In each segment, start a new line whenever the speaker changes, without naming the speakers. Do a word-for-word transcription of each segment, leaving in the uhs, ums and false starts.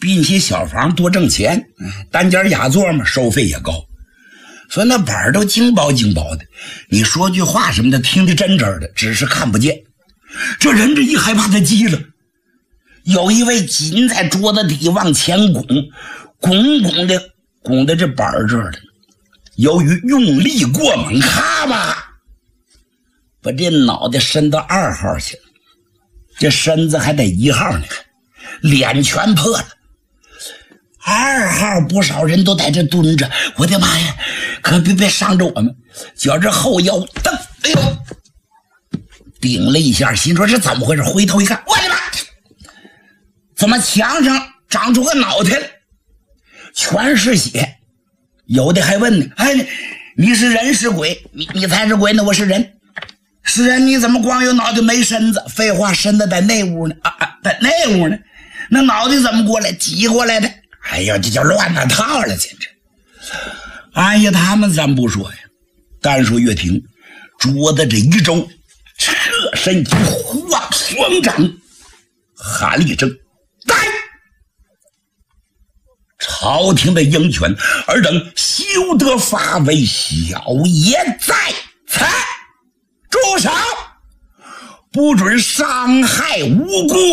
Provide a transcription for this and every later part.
比那些小房多挣钱，单间雅座嘛，收费也高，所以那板儿都精薄精薄的，你说句话什么的听得真真的，只是看不见。这人这一害怕他急了，有一位紧在桌子底往前拱，拱拱的拱的这板儿这儿的，由于用力过猛，咔吧把这脑袋伸到二号去了，这身子还得一号呢，脸全破了。二号不少人都在这蹲着，我的妈呀，可别别伤着我们。觉着后腰蹬，哎呦，顶了一下，心说这怎么回事？回头一看，我的妈，怎么墙上长出个脑袋了，全是血。有的还问呢，哎，你是人是鬼？你你才是鬼呢，我是人。是人，你怎么光有脑袋没身子？废话，身子在那屋呢，啊啊，在那屋呢，那脑袋怎么过来挤过来的？哎呀，这叫乱了套了，简直！哎呀，他们咱不说呀，单说岳霆，桌子这一周，侧身一晃，双掌喊了一声：“来！”朝廷的鹰犬，尔等休得发为小爷在此，住手！不准伤害无辜。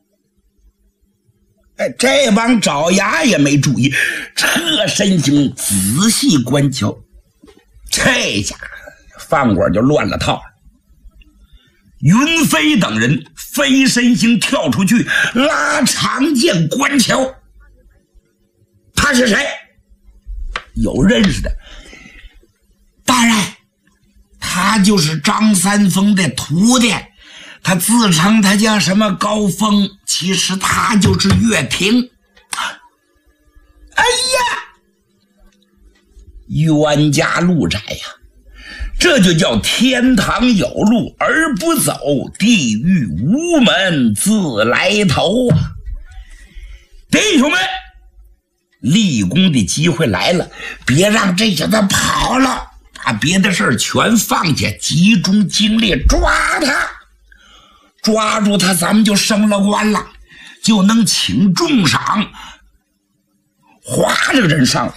哎，这帮爪牙也没注意，侧身形仔细观瞧，这家伙饭馆就乱了套了。云飞等人飞身形跳出去，拉长剑观瞧。他是谁？有认识的。大人，他就是张三丰的徒弟。他自称他叫什么高峰，其实他就是岳霆。哎呀，冤家路窄呀，这就叫天堂有路而不走，地狱无门自来投啊！弟兄们，立功的机会来了，别让这小子跑了，把别的事儿全放下，集中精力抓他。抓住他，咱们就升了官了，就能请重赏。哗，这个人上来，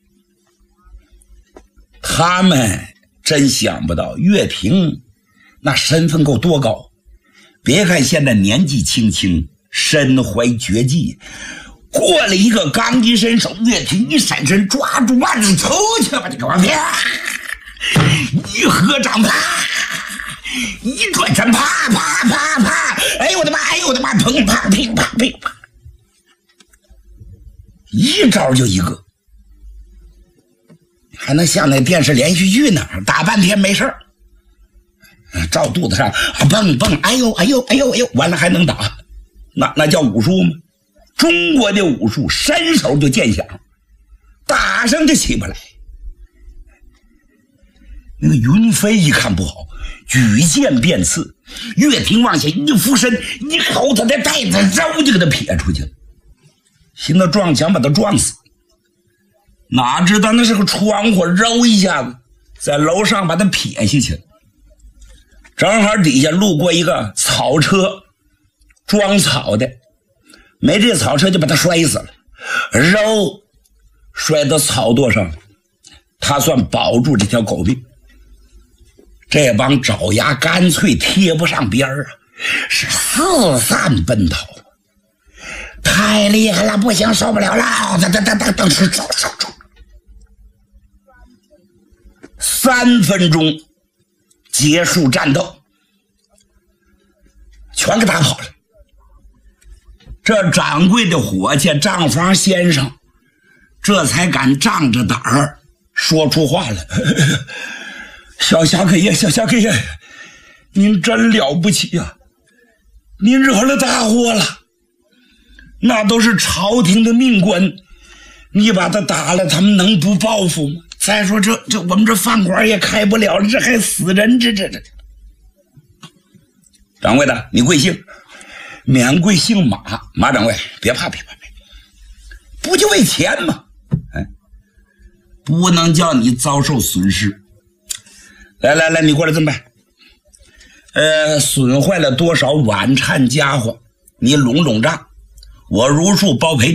他们真想不到岳霆那身份够多高。别看现在年纪轻轻，身怀绝技，过了一个刚一伸手，岳霆一闪身，抓住腕子抽去吧，这个玩意儿，一合掌，啪！一转身，啪啪啪啪！哎呦我的妈！哎呦我的妈！砰啪噼啪噼啪，一招就一个，还能像那电视连续剧呢，打半天没事儿，照肚子上蹦蹦，哎呦哎呦哎呦哎呦，完了还能打，那那叫武术吗？中国的武术，伸手就见响，打上就起不来。那个云飞一看不好，举剑便刺，岳霆往下一俯身，一口他的袋子揉就给他撇出去了，寻思撞墙把他撞死，哪知道那是个窗户，揉一下子在楼上把他撇下去了。正好底下路过一个草车，装草的，没这草车就把他摔死了，揉摔到草垛上了，他算保住这条狗命。这帮爪牙干脆贴不上边儿啊，是四散奔逃，太厉害了，不行，受不了了！等等等等等，是走走走，三分钟结束战斗，全给打跑了。这掌柜的伙计账房先生，这才敢仗着胆儿说出话来。小侠客爷，小侠客爷，您真了不起呀、啊！您惹了大祸了，那都是朝廷的命官，你把他打了，他们能不报复吗？再说这这我们这饭馆也开不了了，这还死人，这这这。掌柜的，你贵姓？免贵姓马，马掌柜，别怕别怕别怕，不就为钱吗？哎，不能叫你遭受损失。来来来，你过来这么办，呃，损坏了多少碗铲家伙，你拢拢账，我如数包赔。